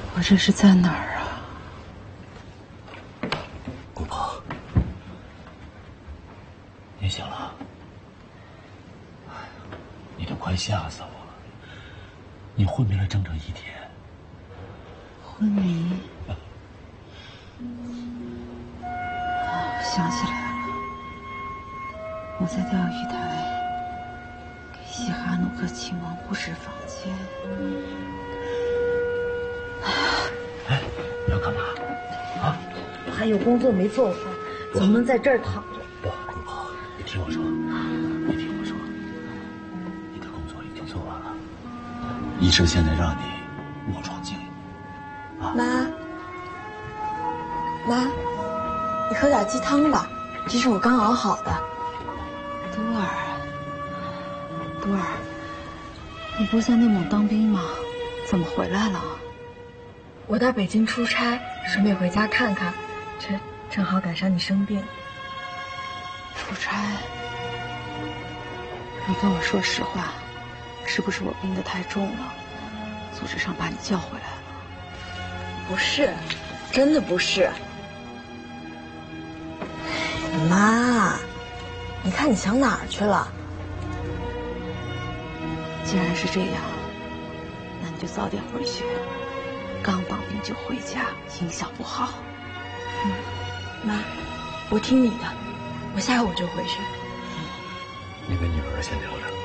我这是在哪儿啊？ 姑婆，你醒了？哎呀，你都快吓死我了！你昏迷了整整1天。 昏迷？想起来了，我在钓鱼台给西哈努克亲王布置房间。 哎，你要干嘛？啊？ 我还有工作没做完，怎么能在这儿躺着？ 不，姑婆，你听我说，你听我说，你的工作已经做完了，医生现在让你卧床静养。啊， 妈，你喝点鸡汤吧，这是我刚熬好的。 多儿，你不是在内蒙当兵吗？怎么回来了？ 我到北京出差，顺便回家看看，正好赶上你生病。 出差？你跟我说实话，是不是我病得太重了，组织上把你叫回来了？ 不是，真的不是。妈，你看你想哪儿去了？ 既然是这样，那你就早点回去。刚当兵就回家，影响不好。 妈，我听你的，我下午就回去。 你跟女儿先聊着。